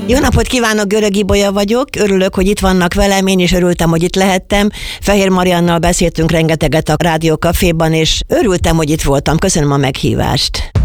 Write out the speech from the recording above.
Jó napot kívánok, Görög Ibolya vagyok. Örülök, hogy itt vannak velem, én is örültem, hogy itt lehettem. Fehér Mariannal beszéltünk rengeteget a Rádió Caféban, és örültem, hogy itt voltam. Köszönöm a meghívást.